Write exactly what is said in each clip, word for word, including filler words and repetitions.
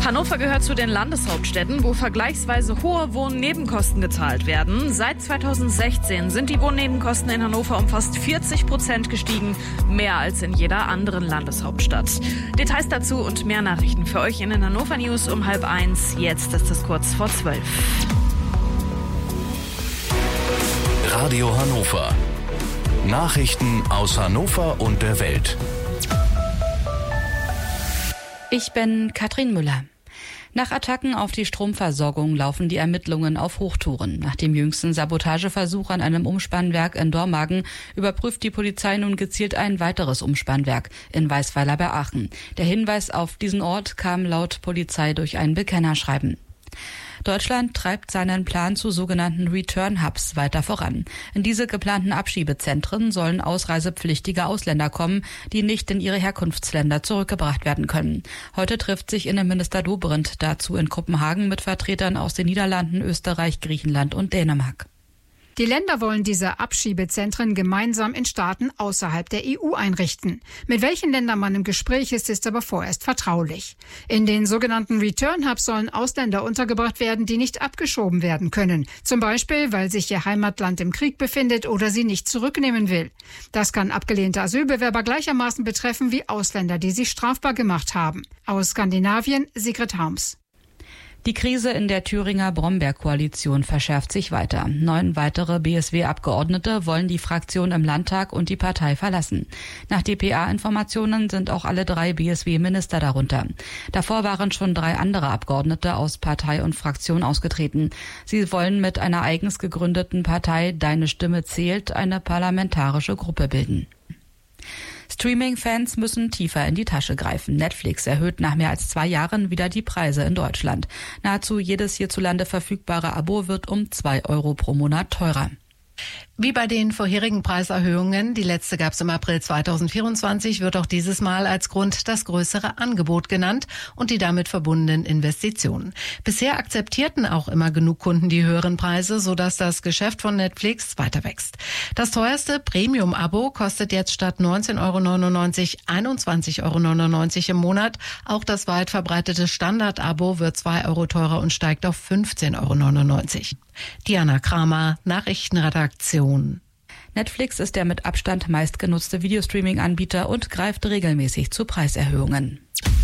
Hannover gehört zu den Landeshauptstädten, wo vergleichsweise hohe Wohnnebenkosten gezahlt werden. Seit zweitausendsechzehn sind die Wohnnebenkosten in Hannover um fast vierzig Prozent gestiegen, mehr als in jeder anderen Landeshauptstadt. Details dazu und mehr Nachrichten für euch in den Hannover News um halb eins. Jetzt ist es kurz vor zwölf. Radio Hannover. Nachrichten aus Hannover und der Welt. Ich bin Katrin Müller. Nach Attacken auf die Stromversorgung laufen die Ermittlungen auf Hochtouren. Nach dem jüngsten Sabotageversuch an einem Umspannwerk in Dormagen überprüft die Polizei nun gezielt ein weiteres Umspannwerk in Weißweiler bei Aachen. Der Hinweis auf diesen Ort kam laut Polizei durch ein Bekennerschreiben. Deutschland treibt seinen Plan zu sogenannten Return-Hubs weiter voran. In diese geplanten Abschiebezentren sollen ausreisepflichtige Ausländer kommen, die nicht in ihre Herkunftsländer zurückgebracht werden können. Heute trifft sich Innenminister Dobrindt dazu in Kopenhagen mit Vertretern aus den Niederlanden, Österreich, Griechenland und Dänemark. Die Länder wollen diese Abschiebezentren gemeinsam in Staaten außerhalb der E U einrichten. Mit welchen Ländern man im Gespräch ist, ist aber vorerst vertraulich. In den sogenannten Return Hubs sollen Ausländer untergebracht werden, die nicht abgeschoben werden können. Zum Beispiel, weil sich ihr Heimatland im Krieg befindet oder sie nicht zurücknehmen will. Das kann abgelehnte Asylbewerber gleichermaßen betreffen wie Ausländer, die sich strafbar gemacht haben. Aus Skandinavien, Sigrid Harms. Die Krise in der Thüringer Brombeer-Koalition verschärft sich weiter. Neun weitere B S W-Abgeordnete wollen die Fraktion im Landtag und die Partei verlassen. Nach D P A-Informationen sind auch alle drei B S W-Minister darunter. Davor waren schon drei andere Abgeordnete aus Partei und Fraktion ausgetreten. Sie wollen mit einer eigens gegründeten Partei Deine Stimme zählt eine parlamentarische Gruppe bilden. Streaming-Fans müssen tiefer in die Tasche greifen. Netflix erhöht nach mehr als zwei Jahren wieder die Preise in Deutschland. Nahezu jedes hierzulande verfügbare Abo wird um zwei Euro pro Monat teurer. Wie bei den vorherigen Preiserhöhungen, die letzte gab es im April zweitausendvierundzwanzig, wird auch dieses Mal als Grund das größere Angebot genannt und die damit verbundenen Investitionen. Bisher akzeptierten auch immer genug Kunden die höheren Preise, sodass das Geschäft von Netflix weiter wächst. Das teuerste Premium-Abo kostet jetzt statt neunzehn Euro neunundneunzig einundzwanzig Euro neunundneunzig im Monat. Auch das weit verbreitete Standard-Abo wird zwei Euro teurer und steigt auf fünfzehn Euro neunundneunzig. Diana Kramer, Nachrichtenredaktion. Netflix ist der mit Abstand meistgenutzte Videostreaming-Anbieter und greift regelmäßig zu Preiserhöhungen.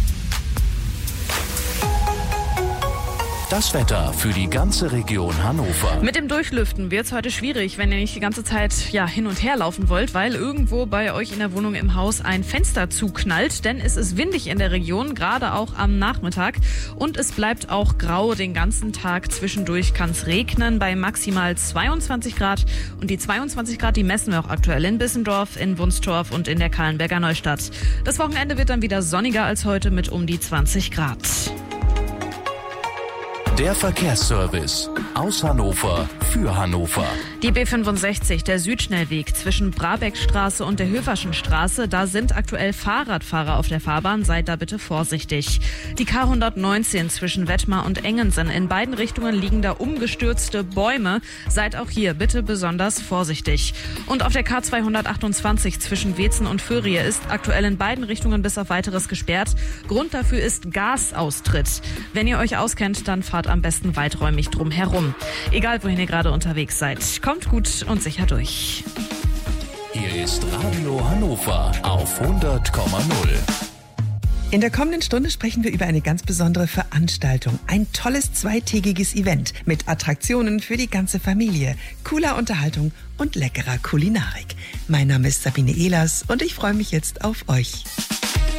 Das Wetter für die ganze Region Hannover. Mit dem Durchlüften wird es heute schwierig, wenn ihr nicht die ganze Zeit ja, hin und her laufen wollt, weil irgendwo bei euch in der Wohnung im Haus ein Fenster zuknallt. Denn es ist windig in der Region, gerade auch am Nachmittag. Und es bleibt auch grau den ganzen Tag. Zwischendurch kann es regnen bei maximal zweiundzwanzig Grad. Und die zweiundzwanzig Grad, die messen wir auch aktuell in Bissendorf, in Wunstorf und in der Kahlenberger Neustadt. Das Wochenende wird dann wieder sonniger als heute mit um die zwanzig Grad. Der Verkehrsservice aus Hannover für Hannover. Die B fünfundsechzig, der Südschnellweg zwischen Brabeckstraße und der Höferschen Straße, da sind aktuell Fahrradfahrer auf der Fahrbahn, seid da bitte vorsichtig. Die K hundertneunzehn zwischen Wettmar und Engensen, in beiden Richtungen liegen da umgestürzte Bäume, seid auch hier bitte besonders vorsichtig. Und auf der K zweihundertachtundzwanzig zwischen Wetzen und Föhrie ist aktuell in beiden Richtungen bis auf Weiteres gesperrt. Grund dafür ist Gasaustritt. Wenn ihr euch auskennt, dann fahrt am besten weiträumig drum herum. Egal, wohin ihr gerade unterwegs seid. Kommt gut und sicher durch. Hier ist Radio Hannover auf hundert Komma null. In der kommenden Stunde sprechen wir über eine ganz besondere Veranstaltung. Ein tolles zweitägiges Event mit Attraktionen für die ganze Familie, cooler Unterhaltung und leckerer Kulinarik. Mein Name ist Sabine Ehlers und ich freue mich jetzt auf euch.